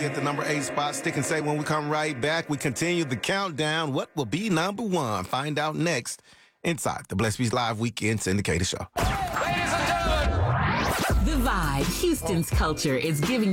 at the number 8 spot. Stick and say when we come right back. We continue the countdown. What will be number 1? Find out next inside the Blessed Beats Live Weekend Syndicated Show. Ladies and gentlemen. The Vibe, Houston's culture, is giving